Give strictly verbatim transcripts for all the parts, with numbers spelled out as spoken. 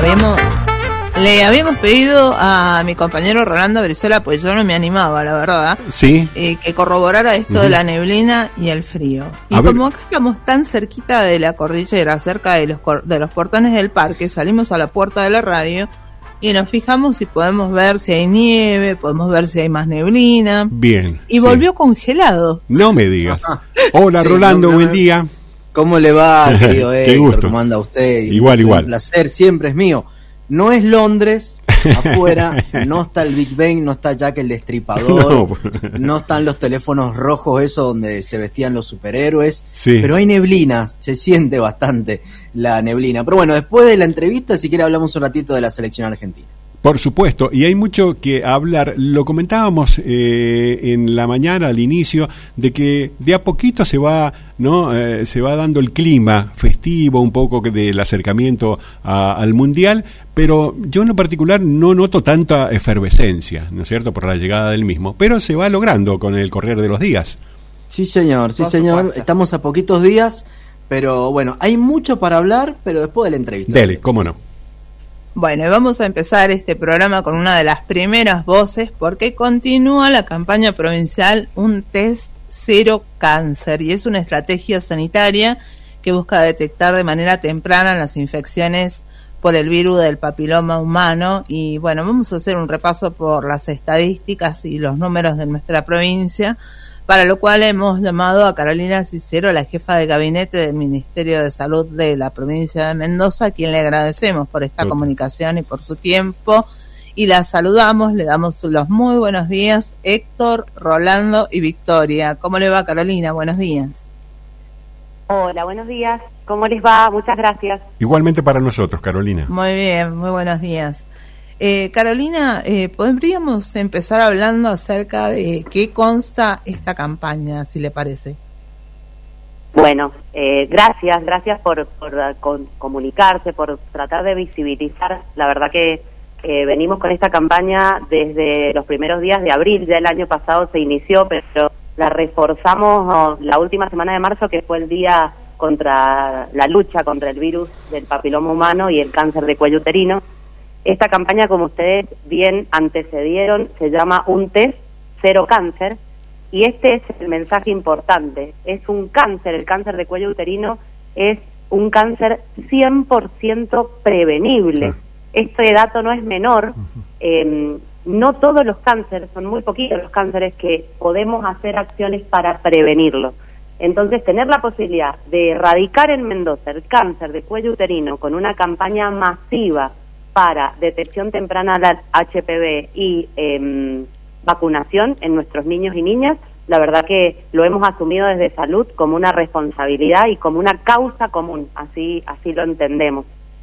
habíamos, le habíamos pedido a mi compañero Rolando Brizuela, pues yo no me animaba, la verdad, sí, eh, que corroborara esto uh-huh. de la neblina y el frío. Y a como ver. acá estamos tan cerquita de la cordillera, cerca de los, de los portones del parque, salimos a la puerta de la radio y nos fijamos si podemos ver si hay nieve, podemos ver si hay más neblina. Bien. Y volvió sí. congelado. No me digas. Hola, sí, Rolando, no, no, buen día. ¿Cómo le va, querido Qué Héctor? gusto. ¿Cómo anda usted? Igual, igual. Un placer, siempre es mío. No es Londres, afuera, no está el Big Ben, no está Jack el Destripador, no, no están los teléfonos rojos esos donde se vestían los superhéroes, sí. pero hay neblina, se siente bastante la neblina. Pero bueno, después de la entrevista, si quiere hablamos un ratito de la selección argentina. Por supuesto, y hay mucho que hablar. Lo comentábamos eh, en la mañana al inicio de que de a poquito se va, no, eh, se va dando el clima festivo, un poco del acercamiento a, al mundial, pero yo en lo particular no noto tanta efervescencia, ¿no es cierto?, por la llegada del mismo, pero se va logrando con el correr de los días. Sí, señor, sí, señor. Estamos a poquitos días, pero bueno, hay mucho para hablar, pero después de la entrevista. Dele, cómo no. Bueno, y vamos a empezar este programa con una de las primeras voces porque continúa la campaña provincial Un Test Cero Cáncer y es una estrategia sanitaria que busca detectar de manera temprana las infecciones por el virus del papiloma humano y bueno, vamos a hacer un repaso por las estadísticas y los números de nuestra provincia, para lo cual hemos llamado a Carolina Cicero, la jefa de gabinete del Ministerio de Salud de la provincia de Mendoza, a quien le agradecemos por esta okay. comunicación y por su tiempo, y la saludamos, le damos los muy buenos días, Héctor, Rolando y Victoria. ¿Cómo le va, Carolina? Buenos días. Hola, buenos días. ¿Cómo les va? Muchas gracias. Igualmente para nosotros, Carolina. Muy bien, muy buenos días. Eh, Carolina, eh, ¿podríamos empezar hablando acerca de qué consta esta campaña, si le parece? Bueno, eh, gracias, gracias por, por con, comunicarse, por tratar de visibilizar. La verdad que eh, venimos con esta campaña desde los primeros días de abril, ya el año pasado se inició, pero la reforzamos oh, la última semana de marzo, que fue el día contra la lucha contra el virus del papiloma humano y el cáncer de cuello uterino. Esta campaña, como ustedes bien antecedieron, se llama Un Test Cero Cáncer, y este es el mensaje importante. Es un cáncer, el cáncer de cuello uterino es un cáncer cien por ciento prevenible. Este dato no es menor. Eh, no todos los cánceres, son muy poquitos los cánceres que podemos hacer acciones para prevenirlo. Entonces, tener la posibilidad de erradicar en Mendoza el cáncer de cuello uterino con una campaña masiva para detección temprana del H P V y eh, vacunación en nuestros niños y niñas, la verdad que lo hemos asumido desde salud como una responsabilidad y como una causa común, así así lo entendemos.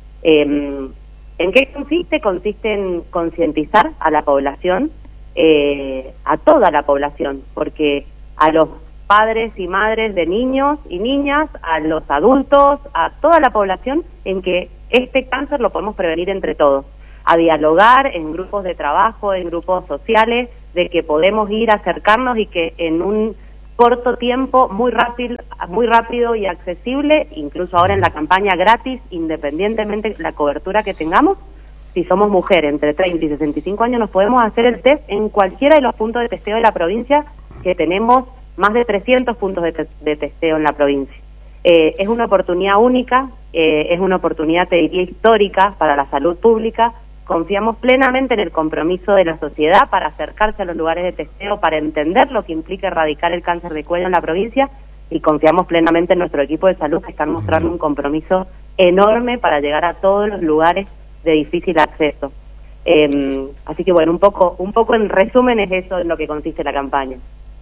Eh, ¿En qué consiste? Consiste en concientizar a la población, eh, a toda la población, porque a los padres y madres de niños y niñas, a los adultos, a toda la población, en que este cáncer lo podemos prevenir entre todos, a dialogar en grupos de trabajo, en grupos sociales, de que podemos ir a acercarnos y que en un corto tiempo, muy rápido, muy rápido y accesible, incluso ahora en la campaña gratis, independientemente de la cobertura que tengamos, si somos mujeres entre treinta y sesenta y cinco años, nos podemos hacer el test en cualquiera de los puntos de testeo de la provincia, que tenemos más de trescientos puntos de, te de testeo en la provincia. Eh, es una oportunidad única, eh, es una oportunidad, te diría, histórica para la salud pública. Confiamos plenamente en el compromiso de la sociedad para acercarse a los lugares de testeo, para entender lo que implica erradicar el cáncer de cuello en la provincia, y confiamos plenamente en nuestro equipo de salud, que están mostrando un compromiso enorme para llegar a todos los lugares de difícil acceso. Eh, así que bueno, un poco, un poco en resumen es eso en lo que consiste la campaña.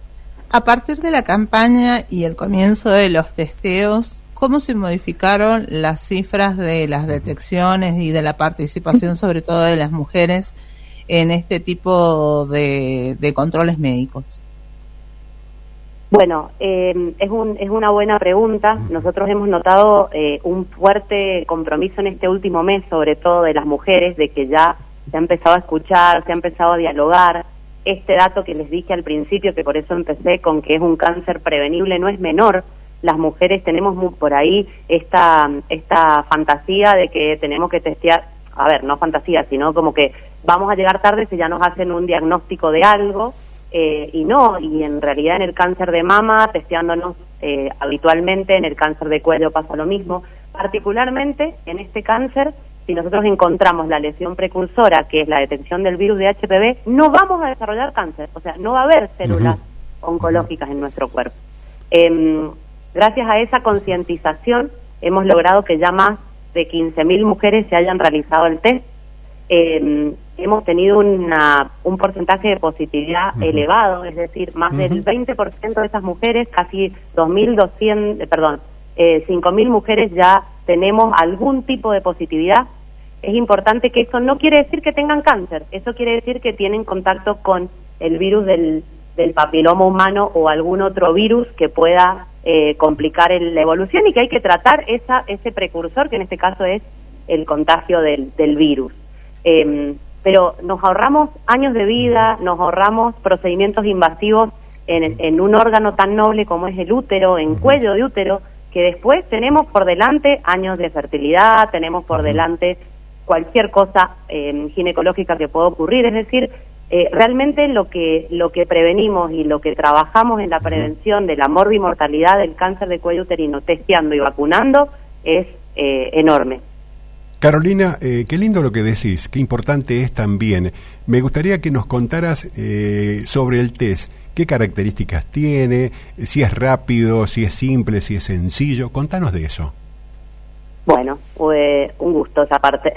A partir de la campaña y el comienzo de los testeos, ¿cómo se modificaron las cifras de las detecciones y de la participación, sobre todo de las mujeres, en este tipo de, de controles médicos? Bueno, eh, es, un, es una buena pregunta. Nosotros hemos notado eh, un fuerte compromiso en este último mes, sobre todo de las mujeres, de que ya se ha empezado a escuchar, se ha empezado a dialogar. Este dato que les dije al principio, que por eso empecé con que es un cáncer prevenible, no es menor. Las mujeres tenemos muy por ahí esta esta fantasía de que tenemos que testear, a ver, no fantasía, sino como que vamos a llegar tarde si ya nos hacen un diagnóstico de algo, eh, y no, y en realidad en el cáncer de mama, testeándonos eh, habitualmente, en el cáncer de cuello pasa lo mismo, particularmente en este cáncer, si nosotros encontramos la lesión precursora, que es la detección del virus de H P V, no vamos a desarrollar cáncer, o sea, no va a haber células uh-huh. oncológicas en nuestro cuerpo. Eh, gracias a esa concientización hemos logrado que ya más de quince mil mujeres se hayan realizado el test. Eh, hemos tenido una, un porcentaje de positividad uh-huh. elevado, es decir, más uh-huh. del veinte por ciento de esas mujeres, casi dos mil doscientos, perdón, eh, cinco mil mujeres ya tenemos algún tipo de positividad. Es importante que eso no quiere decir que tengan cáncer, eso quiere decir que tienen contacto con el virus del, del papiloma humano o algún otro virus que pueda eh, complicar el, la evolución y que hay que tratar esa, ese precursor, que en este caso es el contagio del, del virus. Eh, pero nos ahorramos años de vida, nos ahorramos procedimientos invasivos en, en un órgano tan noble como es el útero, en cuello de útero, que después tenemos por delante años de fertilidad, tenemos por delante cualquier cosa eh, ginecológica que pueda ocurrir, es decir, eh, realmente lo que lo que prevenimos y lo que trabajamos en la prevención de la morbimortalidad del cáncer de cuello uterino, testeando y vacunando, es eh, enorme. Carolina, eh, qué lindo lo que decís, qué importante es también. Me gustaría que nos contaras eh, sobre el test, qué características tiene, si es rápido, si es simple, si es sencillo. Contanos de eso. Bueno, eh, un gusto esa parte.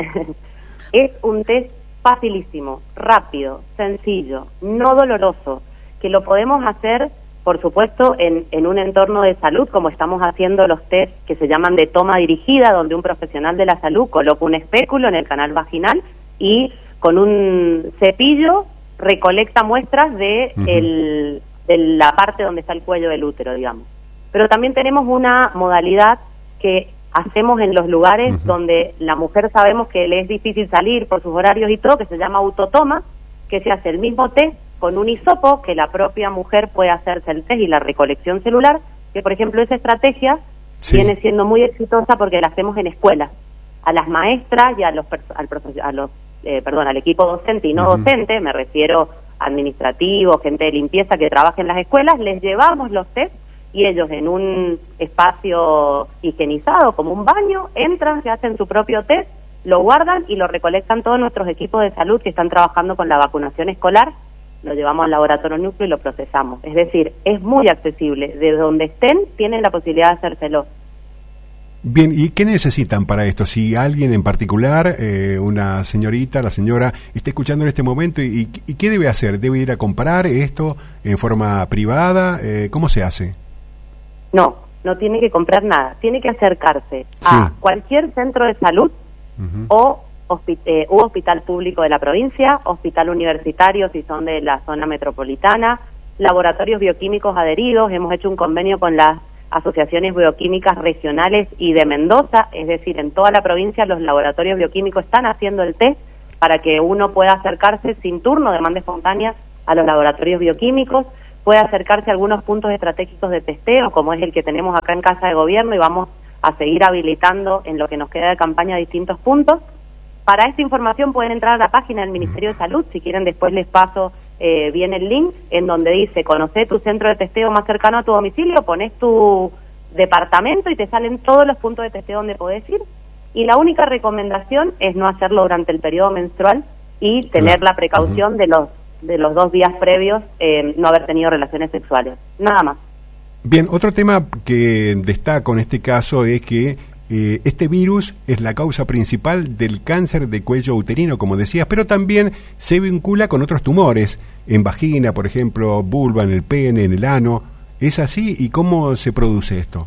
Es un test facilísimo, rápido, sencillo, no doloroso, que lo podemos hacer, por supuesto, en, en un entorno de salud, como estamos haciendo los test que se llaman de toma dirigida, donde un profesional de la salud coloca un espéculo en el canal vaginal y con un cepillo recolecta muestras de, uh-huh. el, de la parte donde está el cuello del útero, digamos. Pero también tenemos una modalidad que hacemos en los lugares uh-huh. donde la mujer sabemos que le es difícil salir por sus horarios y todo, que se llama autotoma, que se hace el mismo test con un hisopo, que la propia mujer puede hacerse el test y la recolección celular, que por ejemplo esa estrategia sí. viene siendo muy exitosa porque la hacemos en escuelas. A las maestras y a los, al, a los eh, perdón, al equipo docente y no uh-huh. docente, me refiero administrativo, gente de limpieza que trabaja en las escuelas, les llevamos los test y ellos en un espacio higienizado, como un baño, entran, se hacen su propio test, lo guardan y lo recolectan todos nuestros equipos de salud que están trabajando con la vacunación escolar, lo llevamos al laboratorio núcleo y lo procesamos. Es decir, es muy accesible, de donde estén tienen la posibilidad de hacérselo. Bien, ¿y qué necesitan para esto? Si alguien en particular, eh, una señorita, la señora, está escuchando en este momento, y, y ¿qué debe hacer? ¿Debe ir a comprar esto en forma privada? Eh, ¿Cómo se hace? No, no tiene que comprar nada, tiene que acercarse sí. a cualquier centro de salud uh-huh. o hospi- eh, u hospital público de la provincia, hospital universitario si son de la zona metropolitana, laboratorios bioquímicos adheridos, hemos hecho un convenio con las asociaciones bioquímicas regionales y de Mendoza, es decir, en toda la provincia los laboratorios bioquímicos están haciendo el test para que uno pueda acercarse sin turno, demanda espontánea, a los laboratorios bioquímicos, puede acercarse a algunos puntos estratégicos de testeo, como es el que tenemos acá en Casa de Gobierno, y vamos a seguir habilitando en lo que nos queda de campaña distintos puntos. Para esta información pueden entrar a la página del Ministerio de Salud, si quieren después les paso eh, bien el link, en donde dice, conoce tu centro de testeo más cercano a tu domicilio, pones tu departamento y te salen todos los puntos de testeo donde podés ir, y la única recomendación es no hacerlo durante el periodo menstrual y tener la precaución uh-huh. de los de los dos días previos, eh, no haber tenido relaciones sexuales, nada más. Bien, otro tema que destaco en este caso es que eh, este virus es la causa principal del cáncer de cuello uterino, como decías, pero también se vincula con otros tumores, en vagina, por ejemplo, vulva, en el pene, en el ano. ¿Es así? ¿Y cómo se produce esto?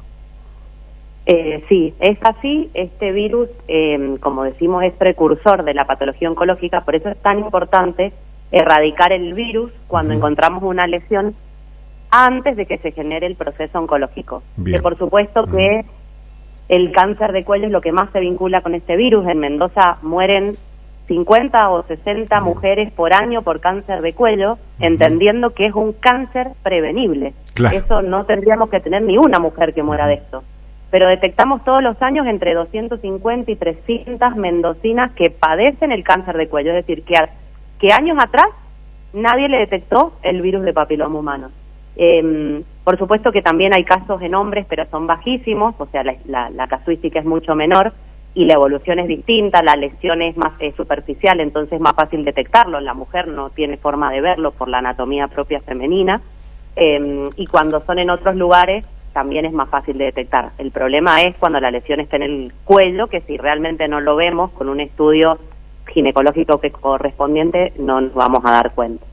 Eh, sí, es así. Este virus, eh, como decimos, es precursor de la patología oncológica, por eso es tan importante erradicar el virus cuando uh-huh. encontramos una lesión antes de que se genere el proceso oncológico. Bien. Que por supuesto uh-huh. que el cáncer de cuello es lo que más se vincula con este virus. En Mendoza mueren cincuenta o sesenta uh-huh. mujeres por año por cáncer de cuello, uh-huh. entendiendo que es un cáncer prevenible. Claro. Eso no tendríamos que tener ni una mujer que muera de esto. pero detectamos todos los años entre doscientos cincuenta y trescientas mendocinas que padecen el cáncer de cuello, es decir, que, a, que años atrás nadie le detectó el virus de papiloma humano. Eh, por supuesto que también hay casos en hombres, pero son bajísimos, o sea, la, la, la casuística es mucho menor y la evolución es distinta, la lesión es más eh, superficial, entonces es más fácil detectarlo. La mujer no tiene forma de verlo por la anatomía propia femenina, eh, y cuando son en otros lugares también es más fácil de detectar. El problema es cuando la lesión está en el cuello, que si realmente no lo vemos con un estudio ginecológico que correspondiente, no nos vamos a dar cuenta.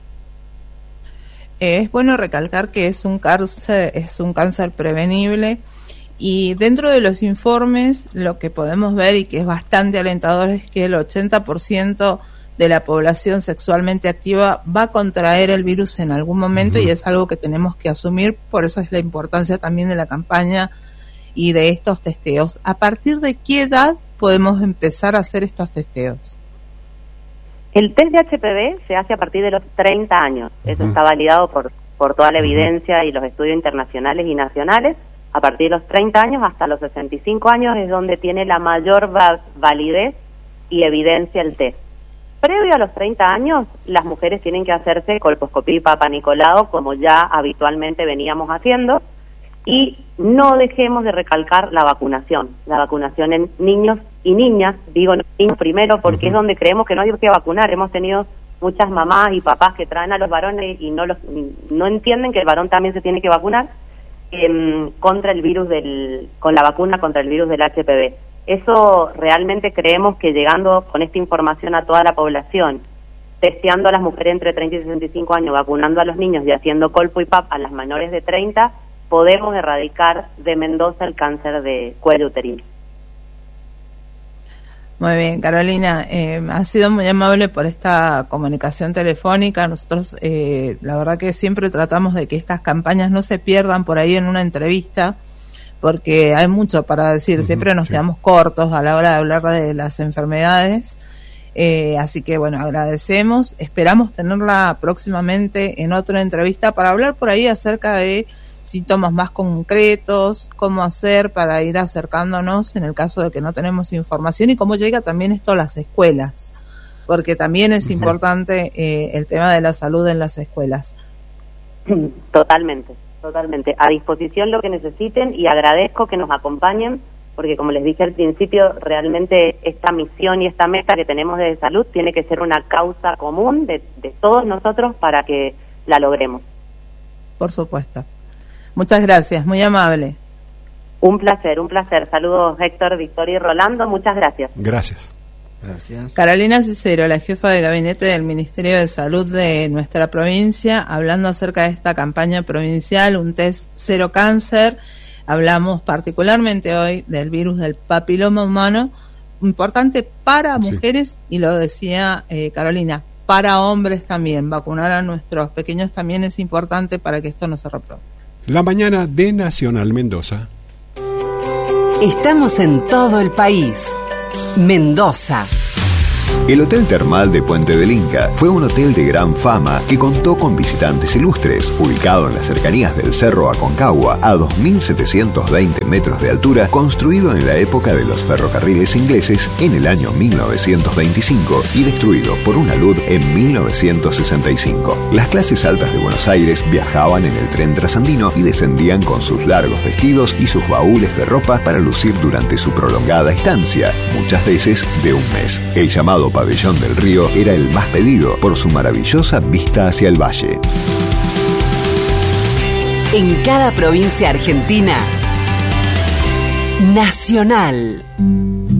Es bueno recalcar que es un cáncer, es un cáncer prevenible, y dentro de los informes lo que podemos ver y que es bastante alentador es que el ochenta por ciento de la población sexualmente activa va a contraer el virus en algún momento, uh-huh. y es algo que tenemos que asumir, por eso es la importancia también de la campaña y de estos testeos. ¿A partir de qué edad podemos empezar a hacer estos testeos? El test de H P V se hace a partir de los treinta años, uh-huh. eso está validado por, por toda la evidencia uh-huh. y los estudios internacionales y nacionales. A partir de los treinta años hasta los sesenta y cinco años es donde tiene la mayor va- validez y evidencia el test. Previo a los treinta años, las mujeres tienen que hacerse colposcopía y Papa Nicolau, como ya habitualmente veníamos haciendo, y no dejemos de recalcar la vacunación, la vacunación en niños y niñas, digo niños primero porque uh-huh. es donde creemos que no hay que vacunar. Hemos tenido muchas mamás y papás que traen a los varones y no los no entienden que el varón también se tiene que vacunar eh, contra el virus del, con la vacuna contra el virus del H P V. Eso realmente creemos que llegando con esta información a toda la población, testeando a las mujeres entre treinta y sesenta y cinco años, vacunando a los niños y haciendo colpo y P A P a las menores de treinta, podemos erradicar de Mendoza el cáncer de cuello uterino. Muy bien, Carolina, eh, has sido muy amable por esta comunicación telefónica. Nosotros, eh, la verdad que siempre tratamos de que estas campañas no se pierdan por ahí en una entrevista, porque hay mucho para decir, uh-huh, siempre nos sí. quedamos cortos a la hora de hablar de las enfermedades, eh, así que bueno, agradecemos, esperamos tenerla próximamente en otra entrevista para hablar por ahí acerca de síntomas más concretos, cómo hacer para ir acercándonos en el caso de que no tenemos información y cómo llega también esto a las escuelas, porque también es uh-huh. importante eh, el tema de la salud en las escuelas. Totalmente. Totalmente, a disposición lo que necesiten y agradezco que nos acompañen porque como les dije al principio, realmente esta misión y esta meta que tenemos de salud tiene que ser una causa común de, de todos nosotros para que la logremos. Por supuesto. Muchas gracias, muy amable. Un placer, un placer. Saludos Héctor, Victoria y Rolando, muchas gracias. Gracias. Gracias. Carolina Cicero, la jefa de gabinete del Ministerio de Salud de nuestra provincia, hablando acerca de esta campaña provincial, un test cero cáncer. Hablamos particularmente hoy del virus del papiloma humano, importante para mujeres, sí. Y lo decía eh, Carolina, para hombres también. Vacunar a nuestros pequeños también es importante para que esto no se reproduzca. La mañana de Nacional Mendoza. Estamos en todo el país. Mendoza. El Hotel Termal de Puente del Inca fue un hotel de gran fama que contó con visitantes ilustres. Ubicado en las cercanías del Cerro Aconcagua, a dos mil setecientos veinte metros de altura, construido en la época de los ferrocarriles ingleses en el año mil novecientos veinticinco y destruido por una luz en mil novecientos sesenta y cinco. Las clases altas de Buenos Aires viajaban en el tren trasandino y descendían con sus largos vestidos y sus baúles de ropa para lucir durante su prolongada estancia, muchas veces de un mes. El llamado Pabellón del Río era el más pedido por su maravillosa vista hacia el valle. En cada provincia argentina, Nacional.